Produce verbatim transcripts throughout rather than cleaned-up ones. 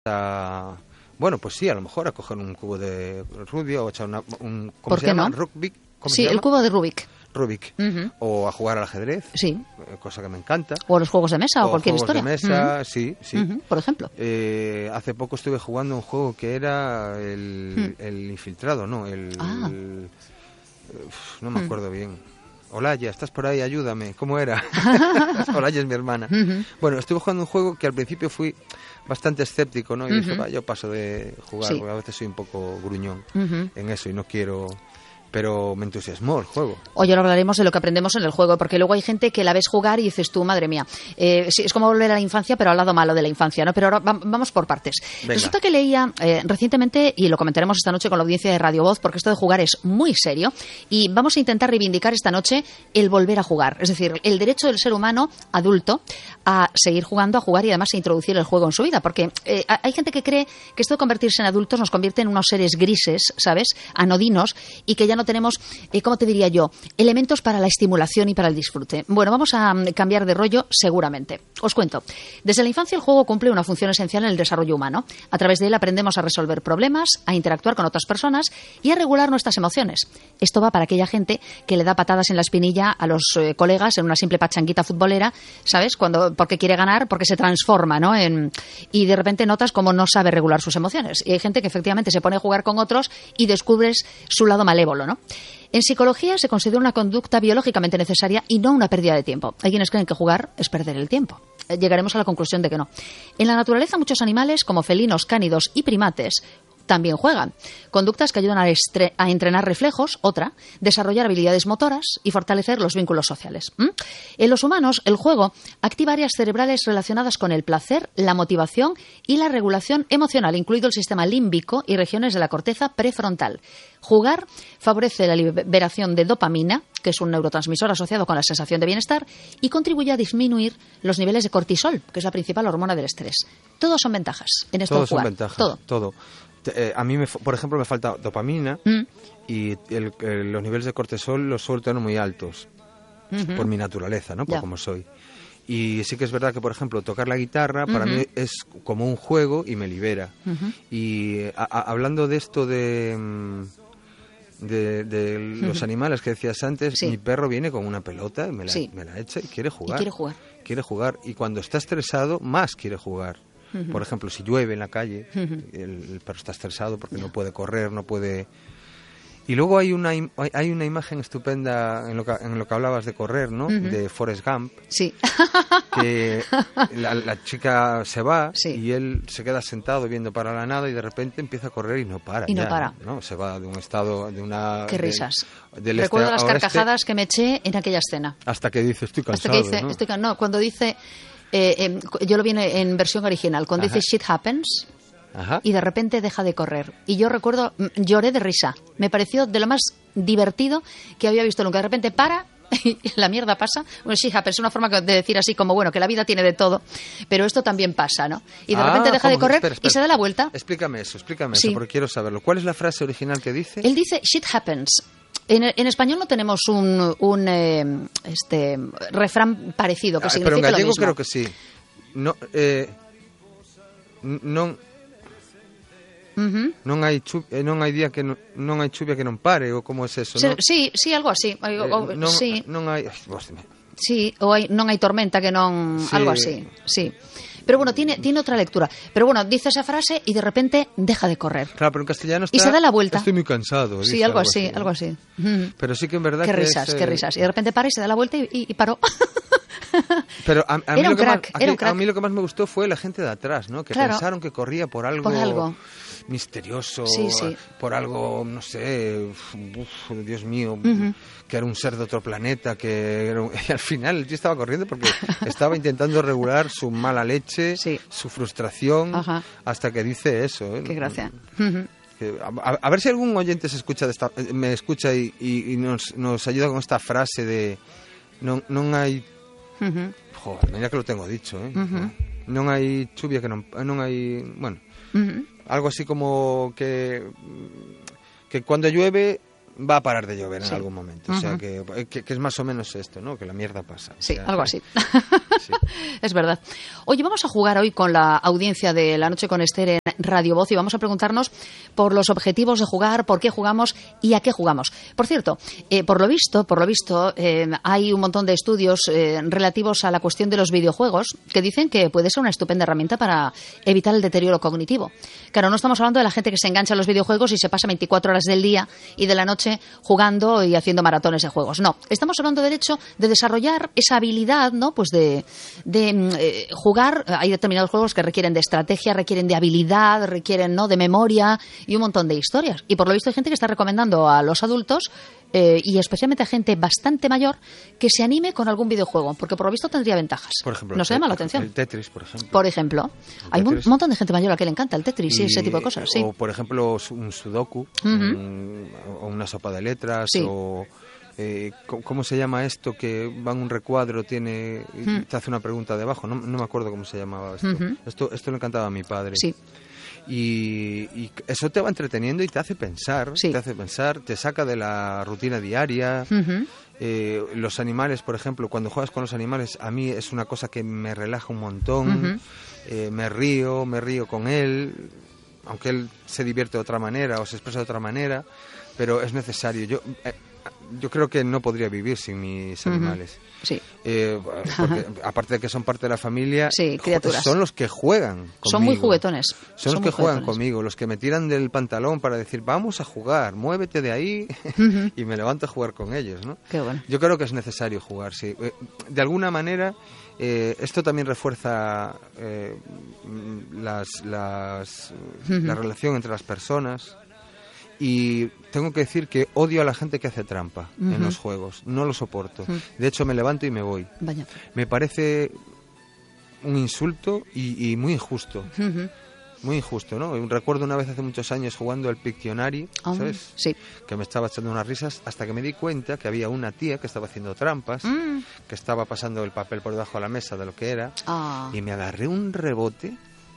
a, bueno, pues sí, a lo mejor a coger un cubo de Rubik o echar una, un, ¿cómo se llama? No? Rubik. ¿Cómo sí, se llama? El cubo de Rubik. Rubik. Uh-huh. O a jugar al ajedrez. Sí. Cosa que me encanta. O a los juegos de mesa o, o cualquier juegos historia. de mesa, uh-huh. sí, sí. Uh-huh. Por ejemplo. Eh, hace poco estuve jugando un juego que era el, uh-huh. el infiltrado, ¿no? El, ah. el uf, no me acuerdo uh-huh. bien. Olaya, ¿estás por ahí? Ayúdame. ¿Cómo era? Olaya es mi hermana. Uh-huh. Bueno, estuve jugando un juego que al principio fui bastante escéptico, ¿no? Y uh-huh. dije, va, yo paso de jugar, sí. porque a veces soy un poco gruñón uh-huh. en eso y no quiero... Pero me entusiasmó el juego. Hoy ahora hablaremos de lo que aprendemos en el juego, porque luego hay gente que la ves jugar y dices tú, madre mía, eh, sí, es como volver a la infancia, pero al lado malo de la infancia, ¿no? Pero ahora va, vamos por partes. Venga. Resulta que leía eh, recientemente, y lo comentaremos esta noche con la audiencia de Radio Voz, porque esto de jugar es muy serio, y vamos a intentar reivindicar esta noche el volver a jugar. Es decir, el derecho del ser humano adulto a seguir jugando, a jugar y además a introducir el juego en su vida, porque eh, hay gente que cree que esto de convertirse en adultos nos convierte en unos seres grises, ¿sabes? Anodinos, y que ya no tenemos, eh, ¿cómo te diría yo?, elementos para la estimulación y para el disfrute. Bueno, vamos a um, cambiar de rollo seguramente. Os cuento. Desde la infancia el juego cumple una función esencial en el desarrollo humano. A través de él aprendemos a resolver problemas, a interactuar con otras personas y a regular nuestras emociones. Esto va para aquella gente que le da patadas en la espinilla a los eh, colegas en una simple pachanguita futbolera, ¿sabes?, cuando porque quiere ganar, porque se transforma, ¿no? En, y de repente notas cómo no sabe regular sus emociones. Y hay gente que efectivamente se pone a jugar con otros y descubres su lado malévolo, ¿no? En psicología se considera una conducta biológicamente necesaria y no una pérdida de tiempo. Hay quienes creen que jugar es perder el tiempo. Llegaremos a la conclusión de que no. En la naturaleza muchos animales, como felinos, cánidos y primates, también juegan. Conductas que ayudan a, estre- a entrenar reflejos, otra, desarrollar habilidades motoras y fortalecer los vínculos sociales. ¿Mm? En los humanos, el juego activa áreas cerebrales relacionadas con el placer, la motivación y la regulación emocional, incluido el sistema límbico y regiones de la corteza prefrontal. Jugar favorece la liberación de dopamina, que es un neurotransmisor asociado con la sensación de bienestar, y contribuye a disminuir los niveles de cortisol, que es la principal hormona del estrés. Todos son ventajas en esto de jugar. Todos son ventajas, todo. todo. Eh, a mí, me, por ejemplo, me falta dopamina mm. y el, el, los niveles de cortisol los suelo tener muy altos uh-huh. por mi naturaleza, ¿no? Por yeah. como soy. Y sí que es verdad que, por ejemplo, tocar la guitarra uh-huh. para mí es como un juego y me libera. Uh-huh. Y a, a, hablando de esto de... De, de los uh-huh. animales que decías antes, sí. mi perro viene con una pelota y me la, sí. me la echa y quiere jugar. Y quiere jugar. Quiere jugar. Y cuando está estresado, más quiere jugar. Uh-huh. Por ejemplo, si llueve en la calle, uh-huh. el, el perro está estresado porque yeah. no puede correr, no puede... Y luego hay una hay, hay una imagen estupenda en lo que, en lo que hablabas de correr, ¿no? Uh-huh. De Forrest Gump. Sí. Que la, la chica se va sí. y él se queda sentado viendo para la nada y de repente empieza a correr y no para. Y no ya, para. ¿no? Se va de un estado, de una... Qué risas. De, Recuerdo este las carcajadas este, que me eché en aquella escena. Hasta que dice, estoy cansado, Hasta que dice, ¿no? Estoy can... no, cuando dice... Eh, eh, yo lo vi en versión original. Cuando Ajá. dice shit happens... Ajá. Y de repente deja de correr. Y yo recuerdo, lloré de risa. Me pareció de lo más divertido que había visto nunca. De repente para y la mierda pasa. Bueno, sí, es una forma de decir así como, bueno, que la vida tiene de todo, pero esto también pasa, ¿no? Y de ah, repente deja ¿cómo? de correr espera, espera. y se da la vuelta. Explícame eso, explícame sí. eso, porque quiero saberlo. ¿Cuál es la frase original que dice? Él dice, shit happens. En, en español no tenemos un, un eh, este refrán parecido que ah, significa pero en gallego lo mismo. Creo que sí. No, eh, non... Uh-huh. Non hai chu- non hai día que non, non hai chuvia que non pare, ou como é eso, Se, non? Sí, sí, algo así. Eh, o, non, sí. non hai... Sí, ou hai, non hai tormenta que non... Sí. Algo así, sí. Pero bueno, tiene, tiene otra lectura. Pero bueno, dice esa frase y de repente deja de correr. Claro, pero en castellano está... Y se da la vuelta. Estoy muy cansado. Sí, algo, algo así, así, algo así. Mm. Pero sí que en verdad qué que risas, es, eh... qué risas. Y de repente para y se da la vuelta y, y, y paró. Pero a, a, mí era lo un que crack, más, aquí, era un crack. A mí lo que más me gustó fue la gente de atrás, ¿no? Que claro. pensaron que corría por algo, por algo. misterioso, sí, sí. por algo, no sé, uf, Dios mío, uh-huh. que era un ser de otro planeta, que era un... y al final el tío estaba corriendo porque estaba intentando regular su mala leche, sí. su frustración, Ajá. hasta que dice eso. ¿eh? Qué gracia. Uh-huh. A, a ver si algún oyente se escucha de esta, me escucha y, y, y nos, nos ayuda con esta frase de no, non hai uh-huh. joder, mira que lo tengo dicho, ¿eh? Uh-huh. Non hai chuvia que non, non hai, bueno, uh-huh. algo así como que que cuando llueve va a parar de llover en sí. algún momento. Uh-huh. O sea, que, que, que es más o menos esto, ¿no? Que la mierda pasa. Sí, o sea, algo así. Sí. Es verdad. Oye, vamos a jugar hoy con la audiencia de La Noche con Esther en Radio Voz y vamos a preguntarnos por los objetivos de jugar, por qué jugamos y a qué jugamos. Por cierto, eh, por lo visto, por lo visto, eh, hay un montón de estudios eh, relativos a la cuestión de los videojuegos que dicen que puede ser una estupenda herramienta para evitar el deterioro cognitivo. Claro, no estamos hablando de la gente que se engancha a los videojuegos y se pasa veinticuatro horas del día y de la noche jugando y haciendo maratones de juegos. No, estamos hablando del hecho de desarrollar esa habilidad, ¿no? Pues de, de eh, jugar. Hay determinados juegos que requieren de estrategia, requieren de habilidad, requieren, ¿no?, de memoria y un montón de historias. Y por lo visto hay gente que está recomendando a los adultos Eh, y especialmente a gente bastante mayor que se anime con algún videojuego, porque por lo visto tendría ventajas. Por ejemplo, ¿nos llama la atención? El Tetris, por ejemplo. Por ejemplo. Hay un montón de gente mayor a que le encanta el Tetris y, y ese tipo de cosas. Sí. O, por ejemplo, un Sudoku, uh-huh. un, o una sopa de letras, sí. o... Eh, ¿Cómo se llama esto? Que va en un recuadro, tiene y uh-huh. te hace una pregunta debajo. No, no me acuerdo cómo se llamaba esto. Uh-huh. Esto, esto le encantaba a mi padre. Sí. Y, y eso te va entreteniendo y te hace pensar, sí. te hace pensar, te saca de la rutina diaria. Uh-huh. Eh, los animales, por ejemplo, cuando juegas con los animales, a mí es una cosa que me relaja un montón. Uh-huh. eh, me río, me río con él, aunque él se divierte de otra manera o se expresa de otra manera, pero es necesario. Yo eh, yo creo que no podría vivir sin mis animales. Uh-huh. Sí. Eh, porque, aparte de que son parte de la familia, sí, criaturas. Son los que juegan conmigo. Son muy juguetones. Son, son los que juegan juguetones. conmigo, los que me tiran del pantalón para decir, vamos a jugar, muévete de ahí, uh-huh. y me levanto a jugar con ellos, ¿no? Qué bueno. Yo creo que es necesario jugar, sí. De alguna manera, eh, esto también refuerza eh, las, las, uh-huh. la relación entre las personas. Y tengo que decir que odio a la gente que hace trampa uh-huh. en los juegos. No lo soporto. Uh-huh. De hecho, me levanto y me voy. Vaya. Me parece un insulto y, y muy injusto. Uh-huh. Muy injusto, ¿no? Recuerdo una vez hace muchos años jugando al Pictionary, oh, ¿sabes? Sí. Que me estaba echando unas risas hasta que me di cuenta que había una tía que estaba haciendo trampas, mm. que estaba pasando el papel por debajo de la mesa de lo que era, oh. y me agarré un rebote.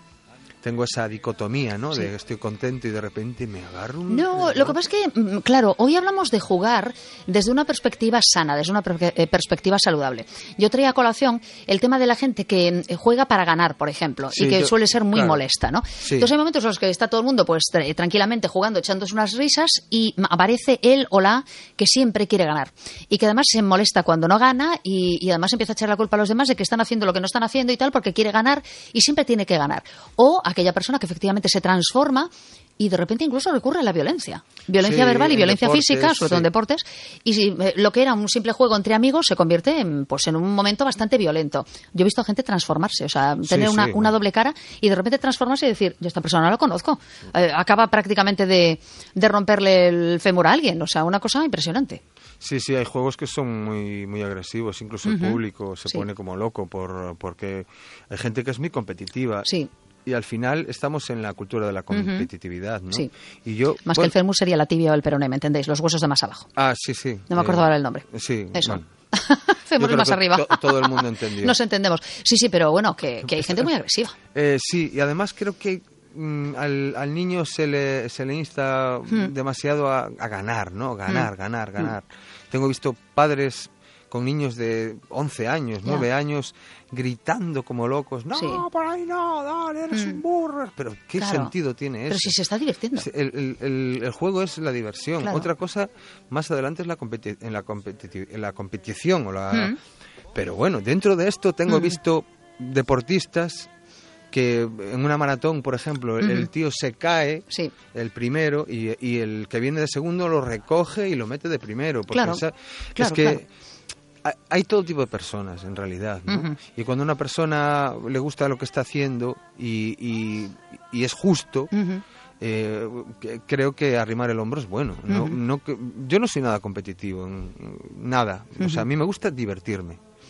Tengo esa dicotomía, ¿no? Sí. De estoy contento y de repente me agarro un... No, lo que pasa es que, claro, hoy hablamos de jugar desde una perspectiva sana, desde una per- eh, perspectiva saludable. Yo traía a colación el tema de la gente que juega para ganar, por ejemplo, sí, y que yo, suele ser muy claro. molesta, ¿no? Sí. Entonces hay momentos en los que está todo el mundo pues tra- tranquilamente jugando, echándose unas risas y aparece él o la que siempre quiere ganar y que además se molesta cuando no gana y, y además empieza a echar la culpa a los demás de que están haciendo lo que no están haciendo y tal porque quiere ganar y siempre tiene que ganar. O aquella persona que efectivamente se transforma y de repente incluso recurre a la violencia. Violencia sí, verbal y violencia deportes, física, sobre todo sí. en deportes. Y si, eh, lo que era un simple juego entre amigos se convierte en, pues, en un momento bastante violento. Yo he visto a gente transformarse, o sea, tener sí, una, sí, una doble cara y de repente transformarse y decir, yo esta persona no la conozco. Eh, acaba prácticamente de, de romperle el fémur a alguien. O sea, una cosa impresionante. Sí, sí, hay juegos que son muy muy agresivos. Incluso uh-huh. el público se sí. pone como loco por porque hay gente que es muy competitiva. Sí. Y al final estamos en la cultura de la competitividad, ¿no? Sí. Y yo, más bueno, que el fémur sería la tibia o el peroné, ¿me entendéis? Los huesos de más abajo. Ah, sí, sí. No me acuerdo eh, ahora el nombre. Sí. Eso. Bueno. Fémur de más arriba. To, todo el mundo entendió. Nos entendemos. Sí, sí, pero bueno, que, que hay gente muy agresiva. Eh, sí, y además creo que mm, al, al niño se le, se le insta hmm. demasiado a, a ganar, ¿no? Ganar, hmm. ganar, ganar. Hmm. Tengo visto padres con niños de once años, yeah. nueve años, gritando como locos. No, sí. por ahí no, dale, eres mm. un burro. Pero ¿qué claro. sentido tiene eso? Pero si se está divirtiendo. El, el, el, el juego es la diversión. Claro. Otra cosa, más adelante, es la, competi- en, la competi- en la competición. O la... Mm. Pero bueno, dentro de esto tengo mm. visto deportistas que en una maratón, por ejemplo, mm-hmm. el tío se cae, sí. el primero, y, y el que viene de segundo lo recoge y lo mete de primero. Porque claro. esa, claro, es que... Claro. Hay todo tipo de personas, en realidad, ¿no? Uh-huh. Y cuando a una persona le gusta lo que está haciendo y, y, y es justo, uh-huh. eh, creo que arrimar el hombro es bueno. No, uh-huh. no, yo no soy nada competitivo, nada. Uh-huh. O sea, a mí me gusta divertirme.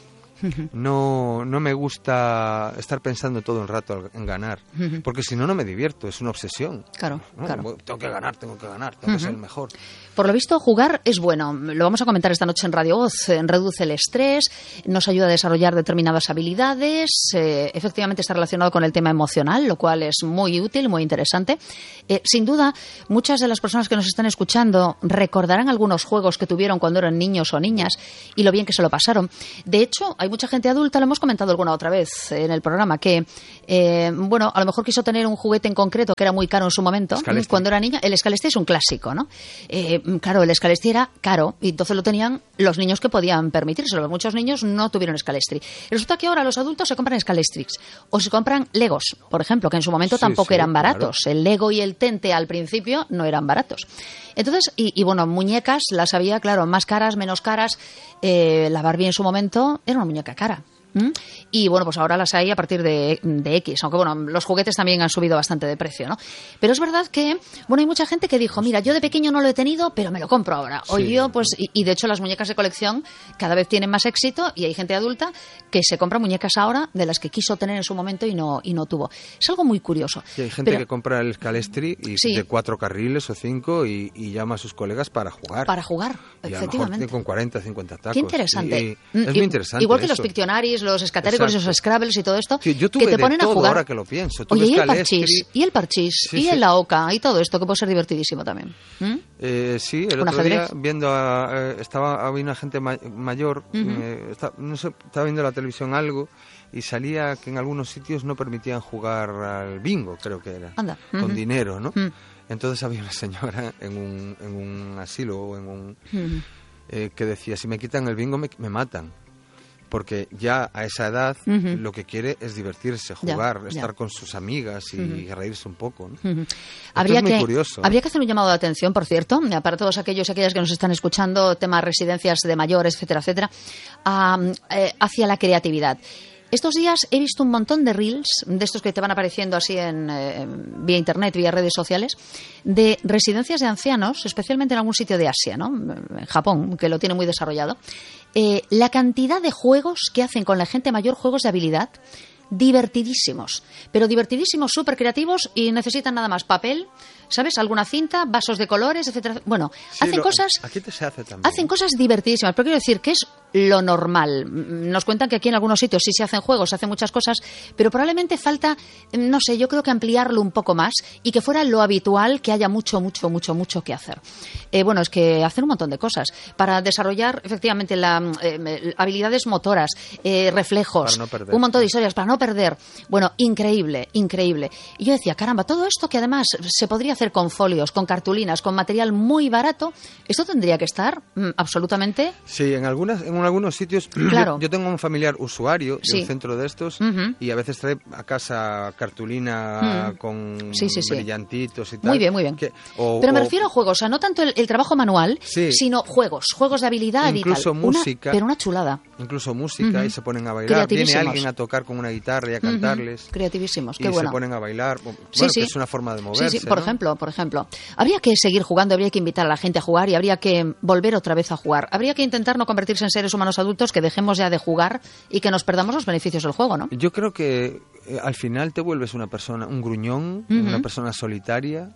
Uh-huh. No, no me gusta estar pensando todo el rato en ganar, uh-huh. porque si no, no me divierto, es una obsesión. Claro, ¿no? claro. Tengo que ganar, tengo que ganar, tengo uh-huh. que ser el mejor. Por lo visto, jugar es bueno. Lo vamos a comentar esta noche en Radio Voz. Reduce el estrés, nos ayuda a desarrollar determinadas habilidades, eh, efectivamente está relacionado con el tema emocional, lo cual es muy útil, muy interesante. Eh, sin duda, muchas de las personas que nos están escuchando recordarán algunos juegos que tuvieron cuando eran niños o niñas y lo bien que se lo pasaron. De hecho, hay mucha gente adulta, lo hemos comentado alguna otra vez en el programa, que, eh, bueno, a lo mejor quiso tener un juguete en concreto que era muy caro en su momento, Scalestri. Cuando era niña. El Scalestri es un clásico, ¿no? Eh, claro, el Scalestri era caro y entonces lo tenían los niños que podían permitírselo. Muchos niños no tuvieron Scalestri. Resulta que ahora los adultos se compran Scalestrics o se compran Legos, por ejemplo, que en su momento sí, tampoco sí, eran baratos. Claro. El Lego y el Tente al principio no eran baratos. Entonces, y, y bueno, muñecas las había, claro, más caras, menos caras. Eh, la Barbie en su momento era una muñeca cara. ¿Mm? Y bueno, pues ahora las hay a partir de, de X, aunque bueno, los juguetes también han subido bastante de precio, ¿no? Pero es verdad que, bueno, hay mucha gente que dijo, mira, yo de pequeño no lo he tenido, pero me lo compro ahora. O sí. yo, pues, y, y de hecho las muñecas de colección cada vez tienen más éxito y hay gente adulta que se compra muñecas ahora de las que quiso tener en su momento y no, y no tuvo. Es algo muy curioso. Y hay gente pero, que compra el Scalestri y sí. de cuatro carriles o cinco y, y llama a sus colegas para jugar. Para jugar, y efectivamente. A lo mejor con cuarenta, cincuenta tacos. Qué interesante. Y, y es muy interesante. Igual que eso. los Pictionaries, los escatéricos, los Scrabbles y todo esto, sí, yo tuve que te ponen de todo, a jugar. Ahora que lo pienso. Tuve Oye, y el Scalestri, parchís, y el parchís, sí, y sí. el la oca, y todo esto, que puede ser divertidísimo también. ¿Mm? Eh, sí, el ¿Un otro ajedrez? día viendo a, eh, estaba había una gente ma- mayor, Uh-huh. eh, está, no sé, estaba viendo la televisión algo y salía que en algunos sitios no permitían jugar al bingo, creo que era, Anda. con Uh-huh. dinero, ¿no? Uh-huh. Entonces había una señora en un, en un asilo o en un Uh-huh. eh, que decía, si me quitan el bingo me, me matan. Porque ya a esa edad uh-huh. lo que quiere es divertirse, jugar, ya, estar ya. con sus amigas y uh-huh. reírse un poco, ¿no? Uh-huh. Habría, es muy que, curioso. habría que hacer un llamado de atención, por cierto, para todos aquellos y aquellas que nos están escuchando, temas residencias de mayores, etcétera, etcétera, uh, eh, hacia la creatividad. Estos días he visto un montón de reels, de estos que te van apareciendo así en eh, vía internet, vía redes sociales, de residencias de ancianos, especialmente en algún sitio de Asia, ¿no? En Japón, que lo tiene muy desarrollado. Eh, la cantidad de juegos que hacen con la gente mayor, juegos de habilidad, divertidísimos, pero divertidísimos, súper creativos y necesitan nada más papel, ¿sabes? Alguna cinta, vasos de colores, etcétera. Bueno, sí, hacen lo, cosas... Aquí te se hace también. Hacen cosas divertidísimas, pero quiero decir que es lo normal. Nos cuentan que aquí en algunos sitios sí se hacen juegos, se hacen muchas cosas, pero probablemente falta, no sé, yo creo que ampliarlo un poco más y que fuera lo habitual, que haya mucho, mucho, mucho, mucho que hacer. Eh, bueno, es que hacer un montón de cosas para desarrollar efectivamente la, eh, habilidades motoras, eh, reflejos, no perder, un montón de sí. historias para no perder. Bueno, increíble, increíble. Y yo decía, caramba, todo esto que además se podría hacer con folios, con cartulinas, con material muy barato, esto tendría que estar mm, absolutamente... Sí, en algunas en algunos sitios, claro. yo, yo tengo un familiar usuario de sí. un centro de estos uh-huh. y a veces trae a casa cartulina uh-huh. con sí, sí, sí. brillantitos y tal. Muy bien, muy bien. Que, o, Pero me o, refiero a juegos, o sea, no tanto el, el trabajo manual, sí. sino juegos, juegos de habilidad incluso y tal. música. Una, pero una chulada. Incluso música uh-huh. y se ponen a bailar. Viene alguien a tocar con una guitarra y a cantarles. Uh-huh. Creativísimos, qué y bueno. se ponen a bailar. Bueno, sí, sí. que es una forma de moverse, Sí, sí, por ¿no? ejemplo, por ejemplo. Habría que seguir jugando, habría que invitar a la gente a jugar y habría que volver otra vez a jugar. Habría que intentar no convertirse en seres humanos adultos, que dejemos ya de jugar y que nos perdamos los beneficios del juego, ¿no? Yo creo que eh, al final te vuelves una persona, un gruñón, uh-huh. una persona solitaria.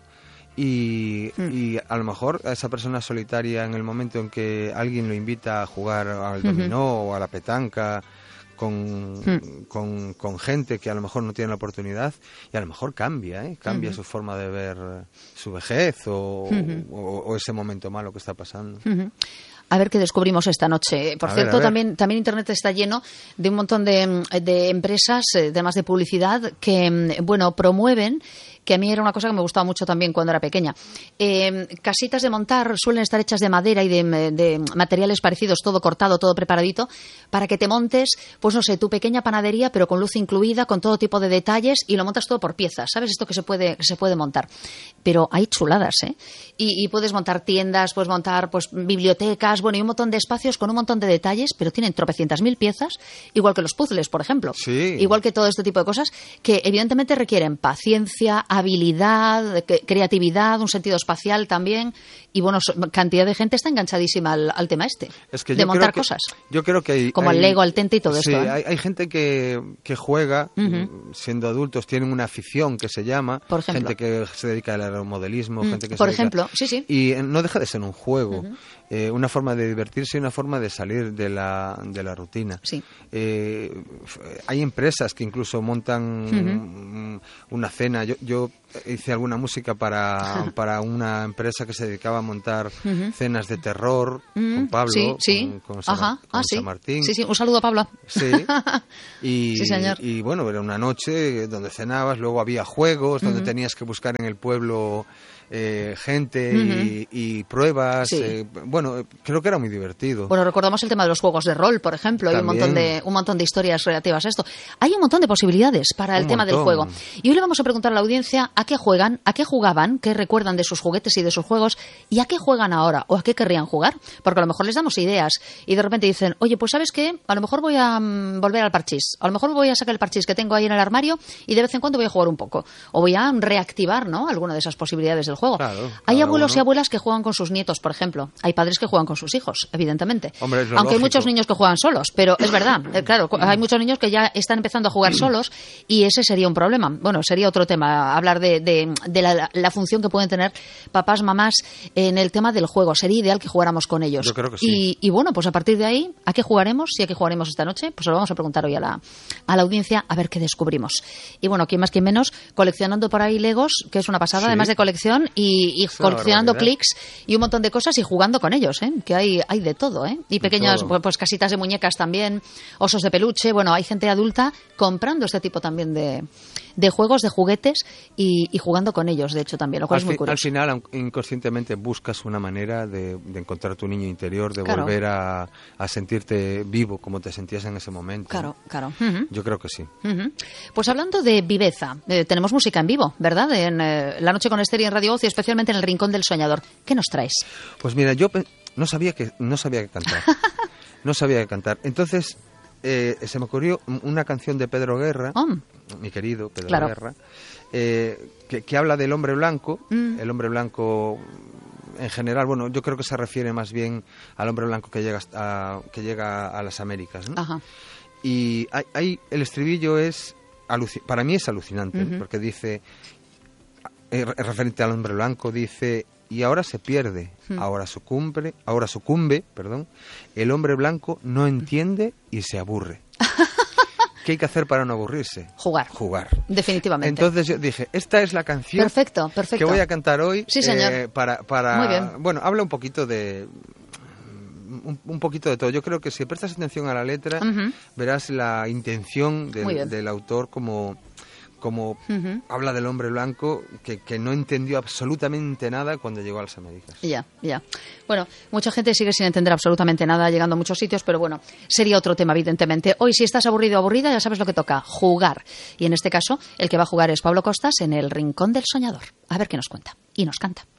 Y, mm. y a lo mejor a esa persona solitaria, en el momento en que alguien lo invita a jugar al dominó uh-huh. o a la petanca con, mm. con, con gente que a lo mejor no tiene la oportunidad, y a lo mejor cambia, ¿eh? cambia uh-huh. su forma de ver su vejez o, uh-huh. o, o ese momento malo que está pasando. Uh-huh. A ver qué descubrimos esta noche. Por a cierto, ver, también también Internet está lleno de un montón de, de empresas, además de publicidad, que, bueno, promueven, que a mí era una cosa que me gustaba mucho también cuando era pequeña. Eh, casitas de montar suelen estar hechas de madera y de, de materiales parecidos, todo cortado, todo preparadito, para que te montes, pues no sé, tu pequeña panadería, pero con luz incluida, con todo tipo de detalles, y lo montas todo por piezas, ¿sabes? Esto que se puede, que se puede montar. Pero hay chuladas, ¿eh? Y, y puedes montar tiendas, puedes montar pues bibliotecas, bueno, y un montón de espacios con un montón de detalles, pero tienen tropecientas mil piezas, igual que los puzzles, por ejemplo. Sí. Igual que todo este tipo de cosas, que evidentemente requieren paciencia, habilidad, creatividad, un sentido espacial también. Y bueno, cantidad de gente está enganchadísima al, al tema este, es que de montar que, cosas. Yo creo que hay, como hay, el Lego, el Tente y todo sí, esto. ¿eh? hay, hay gente que, que juega, uh-huh. siendo adultos, tienen una afición que se llama, por ejemplo, gente que se dedica al aeromodelismo, mm, gente que por se ejemplo, dedica, sí, sí. Y no deja de ser un juego, uh-huh. eh, una forma de divertirse y una forma de salir de la, de la rutina. Sí. Eh, hay empresas que incluso montan uh-huh. una cena. Yo, yo hice alguna música para, para una empresa que se dedicaba a montar uh-huh. cenas de terror uh-huh. con Pablo, sí, sí. con, con, San, Ajá. con ah, sí. San Martín. Sí, sí, un saludo a Pablo. Sí. Y, sí, señor. Y bueno, era una noche donde cenabas, luego había juegos, donde uh-huh. tenías que buscar en el pueblo eh, gente uh-huh. y, y pruebas. Sí. Eh, bueno, creo que era muy divertido. Bueno, recordamos el tema de los juegos de rol, por ejemplo. También. Hay un montón de un montón de historias relativas a esto. Hay un montón de posibilidades para el un tema montón. del juego. Y hoy le vamos a preguntar a la audiencia a qué juegan, a qué jugaban, qué recuerdan de sus juguetes y de sus juegos y a qué juegan ahora o a qué querrían jugar. Porque a lo mejor les damos ideas y de repente dicen, oye, pues ¿sabes qué? A lo mejor voy a um, volver al parchís. A lo mejor voy a sacar el parchís que tengo ahí en el armario y de vez en cuando voy a jugar un poco. O voy a reactivar, ¿no?, alguna de esas posibilidades del juego. Claro, hay abuelos uno. y abuelas que juegan con sus nietos, por ejemplo. Hay padres que juegan con sus hijos, evidentemente. Hombre, es lo Aunque lógico. hay muchos niños que juegan solos, pero es verdad. Eh, claro, hay muchos niños que ya están empezando a jugar solos y ese sería un problema. Bueno, sería otro tema, hablar de, de, de la, la función que pueden tener papás, mamás en el tema del juego. Sería ideal que jugáramos con ellos. Yo creo que sí. Y, y bueno, pues a partir de ahí, ¿a qué jugaremos? ¿Y a qué jugaremos esta noche? Pues lo vamos a preguntar hoy a la, a la audiencia a ver qué descubrimos. Y bueno, quién más, quién menos, coleccionando por ahí Legos, que es una pasada, sí. además de colección, y, y coleccionando clics y un montón de cosas y jugando con ellos, ¿eh? Que hay, hay de todo, ¿eh? Y pequeñas, pues, pues casitas de muñecas también, osos de peluche. Bueno, hay gente adulta comprando este tipo también de, de juegos, de juguetes y, y jugando con ellos, de hecho, también, lo cual al es muy fi, curioso. Al final, inconscientemente buscas una manera de, de encontrar tu niño interior, de claro. volver a, a sentirte vivo como te sentías en ese momento. Claro, claro. Uh-huh. Yo creo que sí. Uh-huh. Pues hablando de viveza, eh, tenemos música en vivo, ¿verdad? En eh, La Noche con Esther y en Radio Voz y especialmente en el Rincón del Soñador. ¿Qué nos traes? Pues mira, yo no sabía que no sabía que cantar. No sabía que cantar. Entonces, eh, se me ocurrió una canción de Pedro Guerra, oh. mi querido Pedro claro. Guerra, eh, que, que habla del hombre blanco. Mm. El hombre blanco, en general, bueno, yo creo que se refiere más bien al hombre blanco que llega a, que llega a las Américas, ¿no? Ajá. Y hay, hay, el estribillo es, aluci- para mí es alucinante, uh-huh. porque dice, eh, referente al hombre blanco, dice... Y ahora se pierde, hmm. ahora sucumbe, ahora sucumbe, perdón, el hombre blanco no entiende y se aburre. ¿Qué hay que hacer para no aburrirse? Jugar. Jugar. Definitivamente. Entonces yo dije, esta es la canción perfecto, perfecto. que voy a cantar hoy. Sí, señor. Eh, para, para, Muy bien. Bueno, habla un poquito de... Un, un poquito de todo. Yo creo que si prestas atención a la letra, uh-huh. verás la intención del, del autor como... como uh-huh. habla del hombre blanco que, que no entendió absolutamente nada cuando llegó a las Américas. Ya, ya. Bueno, mucha gente sigue sin entender absolutamente nada llegando a muchos sitios, pero bueno, sería otro tema, evidentemente. Hoy, si estás aburrido o aburrida, ya sabes lo que toca, jugar. Y en este caso, el que va a jugar es Pablo Costas en el Rincón del Soñador. A ver qué nos cuenta. Y nos canta.